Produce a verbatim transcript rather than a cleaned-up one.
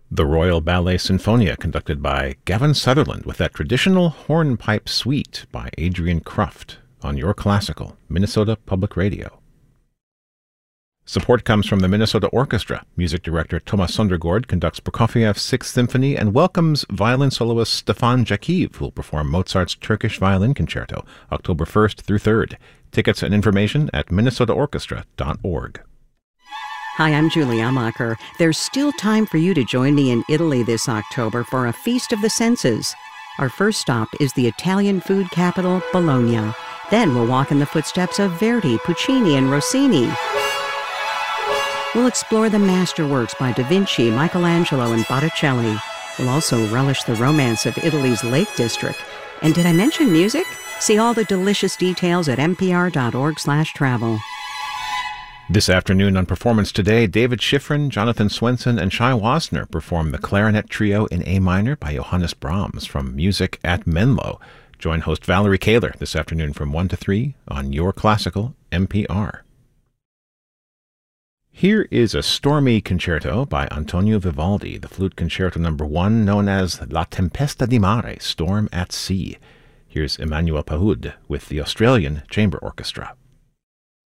The Royal Ballet Sinfonia, conducted by Gavin Sutherland, with that traditional hornpipe suite by Adrian Cruft on Your Classical, Minnesota Public Radio. Support comes from the Minnesota Orchestra. Music director Thomas Sondergaard conducts Prokofiev's Sixth Symphony and welcomes violin soloist Stefan Jakiv, who will perform Mozart's Turkish Violin Concerto, October first through third. Tickets and information at minnesota orchestra dot org. Hi, I'm Julie Amacher. There's still time for you to join me in Italy this October for a Feast of the Senses. Our first stop is the Italian food capital, Bologna. Then we'll walk in the footsteps of Verdi, Puccini, and Rossini. We'll explore the masterworks by Da Vinci, Michelangelo, and Botticelli. We'll also relish the romance of Italy's Lake District. And did I mention music? See all the delicious details at n p r dot org slash travel. This afternoon on Performance Today, David Schifrin, Jonathan Swenson, and Shai Wasner perform the Clarinet Trio in A minor by Johannes Brahms from Music at Menlo. Join host Valerie Kaler this afternoon from one to three on Your Classical N P R. Here is a stormy concerto by Antonio Vivaldi, the flute concerto number one, known as La Tempesta di Mare, Storm at Sea. Here's Emmanuel Pahud with the Australian Chamber Orchestra.